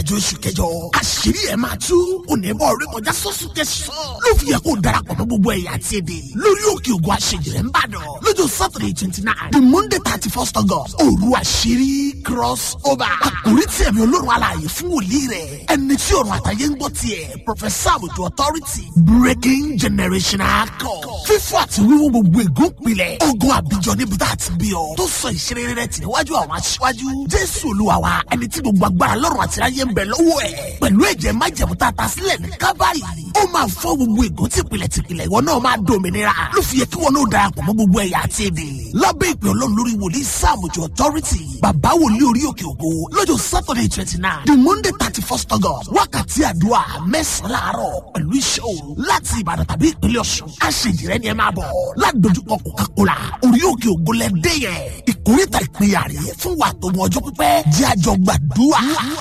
kẹjọ oṣù kẹjọ àṣírí ẹ̀ máa tú onímọ̀ orí kọjá sọ́sù kẹsàn-án ló fi yẹ kó darapọ̀ mọ́ gbogbo ẹ̀yà àti èdè lórí òkè ògùn àṣejìrẹ́ ń bàdàn lọ́jọ́ Saturday 29 the Monday 31st August òru àṣírí cross over àkórí tí ẹ̀mí olórun alààyè fún wòlíì rẹ̀ ẹni tí ọ̀run àtàyè ń gbọ́ tiẹ̀ Professor Àbùtù Authority breaking generational code fífọ́ àti wíwú gbogbo ègún pilẹ̀ ogun àbíjọ níbi tá a ti bí ọ tó sọ ìṣeré rẹ̀ tì níwájú àwọn aṣíwájú Jésù Olúwa wa ẹni tí gbogbo agbára lọ́run àti ayé ń bẹ lọ́wọ́ ẹ̀ pẹ̀lú ẹ̀jẹ̀ májẹ̀mú tá a ta sílẹ̀ ní Kábàárì ó máa fọ́ gbogbo ègún tìpìlẹ̀ ìwọ náà máa dòmìnira ló fi yẹ kí wọn náà darapọ̀ mọ́ gbogbo ẹ̀yà àti èdè lábẹ́ ìpè Ọlọ́run lórí wòlíì Àbùtù Authority bàbá wòlíì orí òkè ògo lọ́jọ́ Saturday 29 the Monday 31st August wákàtí àdúrà mẹ́sàn-án láàárọ̀ pẹ̀lú iṣẹ́ òru láti Ìbàdàn tàbí ìpínlẹ̀ Ọ̀ṣun àṣejìrẹ́ ni ẹ máa bọ̀ ládojúkọ Coca-Cola orí òkè ògo lẹ́dẹ́ yẹn ìkórìtà ìpínyà rèé fún wa tó mọ ọjọ́ pípẹ́ jẹ́ àjọ gbàdúrà.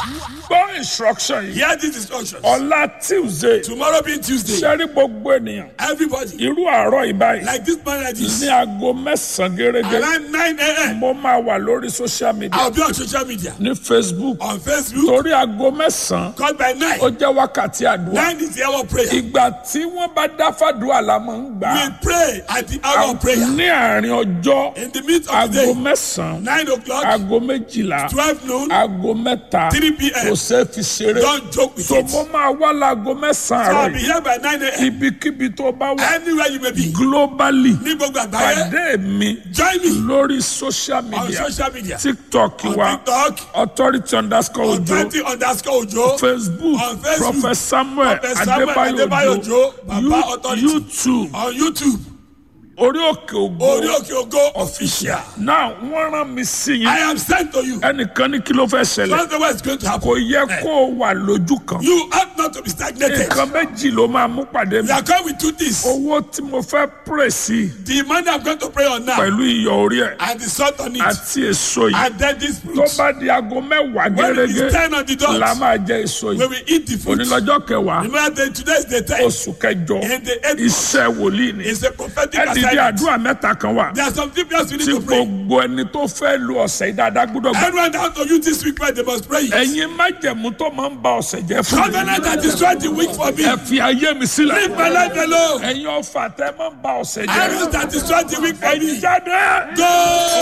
Gbọ́ instruction yìí. Hear this instruction. Ọ̀la Tuesday. Tomorrow being Tuesday. Sẹ́rí gbogbo ènìyàn. Everybody. Irú àárọ̀ ìbáyìí. Like this man like this. Ní aago 9 gẹ́gẹ́. Around 9 a.m. Mo máa wà lórí social media. I'll be on social media. Ní Facebook. On Facebook. Torí aago 9. Called by 9. Ó jẹ́ wákàtí àdúrà. 9 is the hour of prayer. Ìgbà tí wọ́n bá dá fàdúrà la máa ń gbà. We pray at the hour of prayer. Ní àárín ọjọ́. In the midst of the day. Aago 9. 9 o'clock. Aago 12. 12 noon. Aago 3. 3 p.m. Kò ṣeé fi ṣeré. Don't joke with it. So mo máa wá láago 9 So àárọ̀ I'll be here by 9 a.m. Ibikíbi tó bá wà. Anywhere you may be. Globally. Ní gbogbo àgbáyé. Pàdé mi. Join me. Lórí social On media. social media. TikTok On wa. TikTok. Authority_Ojo. Authority_Ojo. Facebook. On Facebook. Prophet Samuel Adebayo Adebayo Baba Authority. YouTube. On YouTube. Orí òkè ògo. Orí òkè ògo official. Now wọ́n rán mi sí yín. I am sent to you. Ẹnìkan ní kí ló fẹ́ ṣẹlẹ̀. Something is going to happen. Kò yẹ kó o wà lójú kan. You ought not to be stagnated. Nǹkan méjì ló máa mú pàdé mi. We are going with two things. Owó tí mo fẹ́ pray sí. The money I'm going to pray on now. Pẹ̀lú iyọ̀ orí ẹ̀. And the salt on it. Àti èso yìí. And then this fruit. Tó bá di aago 10 When it is gẹ́gẹ́. 10 on the dot. La máa jẹ èso We yìí. will eat the fruit. Onílọ́jọ́ kẹwàá. Remember today is the 10th. Oṣù kẹjọ. In the 8th. Iṣẹ́ wòlíì ni. It's a prophetic Ẹ dìde assignment. àdúrà mẹ́ta kan wà. There are some people we need Tí to pray. gbogbo ẹni tó fẹ́ lu ọ̀sẹ̀ yìí dáadáa gbọ́dọ̀ gbà. Everyone that to you this week, they must pray. Ẹ̀yin májẹ̀mú tó máa ń ba ọ̀sẹ̀ jẹ́ fún mi. Covenant that destroyed the week for me. Ẹ fi ayé mi sílẹ̀. Leave my life alone. Ẹ̀yin ọ̀fà tẹ́ máa ń ba ọ̀sẹ̀ jẹ́. Arrows that destroyed the week for Ẹ̀yin me. jáde. Go.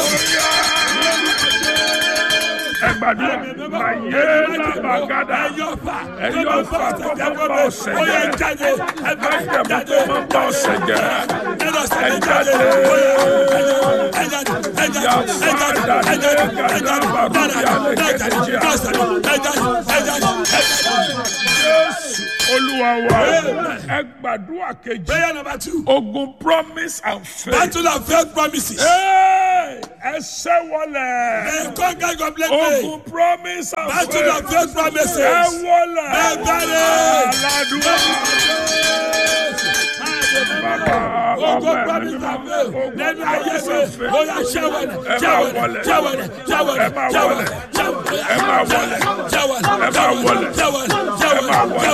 Ẹ gbàdúrà. Màyé lábàgádà. Ẹ̀yin ọ̀fà tó máa ń ba ọ̀sẹ̀ jẹ́. Májẹ̀mú tó máa ń ba ọ̀sẹ̀ jẹ́. Ẹ jáde. Olúwa wa ẹ gbàdúrà kejì. Prayer number 2. Ogun promise and faith. Battle of faith promises. Ẹ ṣẹ́ wọlé. And conquer completely. Ogun promise and faith. Battle of faith promises. Ẹ wọlé. Aládùúgbò. Bàbá Ogun promise and faith. Lẹ́nu ayé ṣe. Ó yá ṣẹ́wọ̀lẹ̀. Ṣẹ́wọ̀lẹ̀. Ṣẹ́wọ̀lẹ̀. Ṣẹ́wọ̀lẹ̀. Ẹ máa wọlé. Ẹ máa wọlé. Ẹ máa wọlé.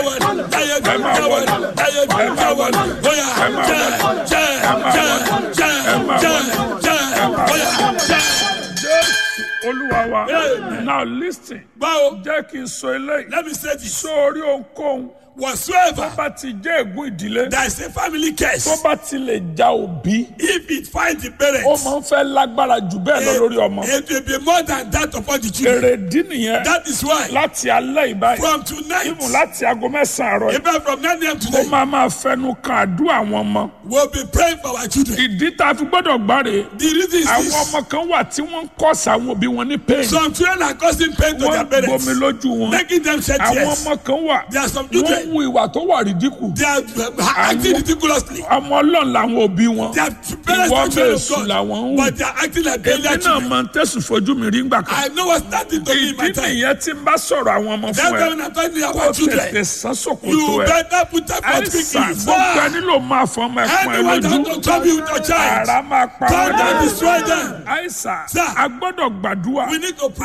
Olúwa wa. Now listen. Báwo. Jẹ́ kí n sọ eléyìí. Let me say this. Sórí ohunkóhun. Whatsoever Tó bá ti jẹ́ ègún ìdílé. there is a family curse. Tó bá ti lè ja òbí. If it finds the Ó parents. máa ń fẹ́ lágbára jù bẹ́ẹ̀ lọ lórí ọmọ. It will be more than that upon the children. Èrèdí nìyẹn. That is why Láti alẹ́ ìbáyìí. from tonight, Even láti aago 9 àárọ̀ yìí. even from 9 a.m. Ó today, máa fẹnu kan àdúrà àwọn ọmọ. we'll be praying for our children. Ìdí tá a fi gbọ́dọ̀ gbáre. The reason is Àwọn this. ọmọ kan wà tí wọ́n ń kọ́sì àwọn òbí wọn ní pain. Some children are causing pain to Wọ́n their ń parents, gbomi lójú wọn. making them shed Àwọn tears. ọmọ kan wà. There are some Wọ́n ń children, wu ìwà tó wà rídíkù. they are acting ridiculously. Ọmọ Ọlọ́run làwọn òbí wọn. Their parents Ìwọ are children of bẹ́ẹ̀ sùn God, làwọn ń wù. but they are acting like Èmi failure náà children. máa ń tẹ̀sùn fojú mi rí gbà kan. I know what's starting to be in my Ìdí time. nìyẹn tí ń bá sọ̀rọ̀ àwọn ọmọ That's fún why ẹ. when I'm talking Kó about tètè children, sán sòkòtò you ẹ. better put up your quickly. Àìsàn gbogbo ẹni ló máa fọ ọmọ ẹ̀fọn ẹ Anyone that lójú. don't trouble you with your child, Ara máa pa God wọ́n will dà. destroy them. Àìsàn Sir, a gbọ́dọ̀ gbàdúrà. we need to pray. Talk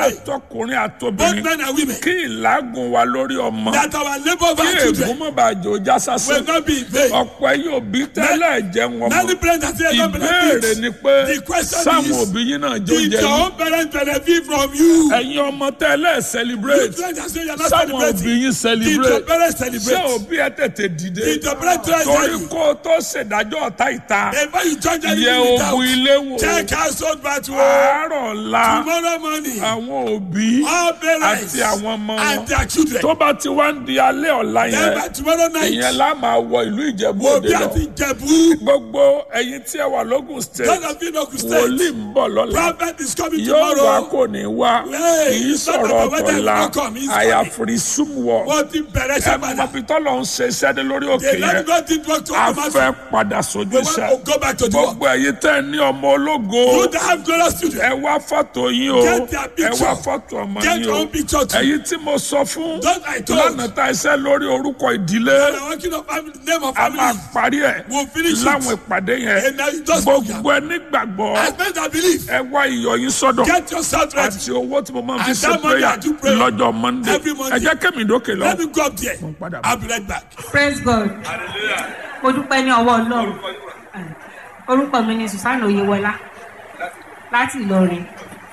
àtọkùnrin both àtobìnrin men and women, kí ìlágùn wa lórí ọmọ that our labor of kí our ègún children má bàa jò já sásán. will not be in vain. ọ̀pọ̀ ẹ̀yin òbí tẹ́lẹ̀ jẹun ọmọ. Many parents are saying, ìbéèrè ni pé the question sáwọn is, òbí yín náà jó did jẹ your yín. own parents benefit from you? ẹ̀yin ọmọ tẹ́lẹ̀ You celebrate parents are saying you're not sáwọn òbí celebrating. yín Did your celebrate. parents ṣé celebrate? òbí ẹ tètè dìde. Did your parents try torí to kó o tó ṣèdájọ́ ọ̀tá ìta before you judge yẹ anything ogun without, ilé wò. check household battle. àárọ̀ la Tomorrow morning, àwọn òbí all parents àti àwọn ọmọ and wọn their children, tó bá ti wá ń di alẹ́ ọ̀la then yẹn by tomorrow ìyẹn night, lá máa wọ ìlú Ìjẹ̀bú will Òde be lọ. at Ijebu. gbogbo ẹ̀yin tí ẹ wà lógùn state Those of you know who wòlíì state, ń bọ̀ lọ́la prophet is coming yóò wá tomorrow. kò ní wá Hey, kì í it's not sọ̀rọ̀ about whether he ọ̀tọ̀la will come, he's àyàfùrí súnmọ́ What the ẹ Beresha mọ Father, bí tọ́lọ̀ ń ṣe iṣẹ́ dé lórí òkè they let yẹn God did work to a automatic. fẹ́ padà sójú We iṣẹ́ want to go back to the work. gbogbo ẹ̀yin tẹ́ ẹ ní ọmọ ológo You that have glorious children, ẹ wá fọ́tò yín o Get their ẹ picture. wá fọ́tò ọmọ get yín your o own picture too. ẹ̀yin tí mo sọ fún Those I told, lánàá tá iṣẹ́ lórí orúkọ ìdílé we are working on family, name of a máa family. parí ẹ̀ We'll finish it. láwọn ìpàdé yẹn And now you just gbogbo ẹ nígbàgbọ́ as men that believe, ẹ wá iyọ̀ yín sọ́dọ̀ get yourself ready. àti owó tí mo máa fi And ṣe that money prayer I do prayer lọ́jọ́ Monday every Monday. ẹ jẹ́ kémi dókè lọ. Let me go up there. padà bọ̀. I'll be right back. Praise God. Mo dúpẹ́ ní ọwọ́ Ọlọ́run. Orúkọ mi ni Susanna Oyewọlá láti Ìlọrin.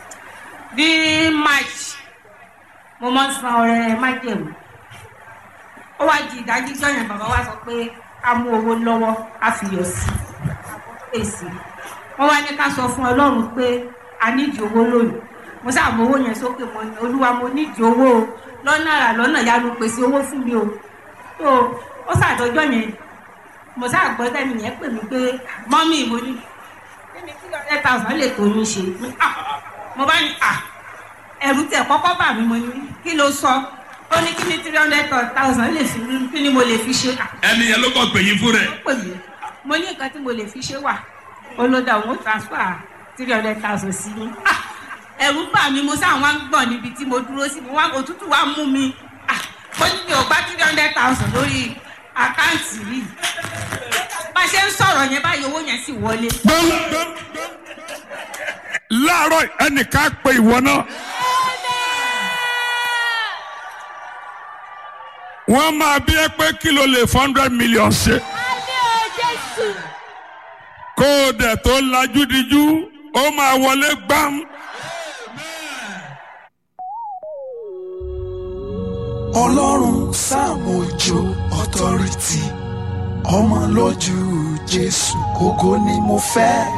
Bí March, mo máa ń san ọrẹ májèlú. Ó wá di ìdájí jọyàn bàbá wa sọ pé a mú owó lọ́wọ́ a fi yọ̀ sí èsì. Wọ́n wá ní ká sọ fún Ọlọ́run pé a nídìí owó lónìí. Mo sáà mọ owó yẹn sókè mọ́ ni Olúwa mo nídìí owó o lọ́nà àrà lọ́nà yanu pèsè owó fún mi o. So ó ṣàtọ́jọ́ yẹn mo sáà gbọ́ tẹ́mi yẹn pè mí pé mọ́mí mo ní kíni 300,000 lè tó yín ṣe. Mo bá ní ẹ̀rù tẹ̀ kọ́kọ́ bà mí mo ní kí ló sọ ó ní kíni 300,000 lè fi kí ni mo lè fi ṣe. ẹni yẹn ló kọ pè yín fún rẹ. ó pè mí mo ní nǹkan tí mo lè fi ṣe wà ó ló dá òun ó transfer 300,000 sí mi. Ẹ̀rù bà mí mo sáà wá ń gbọ̀n níbi tí mo dúró sí mo wá òtútù wá mú mi mo ní mi ò gbá 300,000 lórí àkáǹtì yìí bá a ṣe ń sọ̀rọ̀ yẹn báyìí owó yẹn sì wọlé. láàárọ̀ ẹnìkan pe ìwọ náà. wọ́n máa bí ẹ pé kí ló lè 100 million ṣe. kó o dẹ̀ tó lajú díjú ó máa wọlé gbám. Ọlọ́run Sáàmù Òjó authority ọmọ lójú Jésù ògo ni mo fẹ́.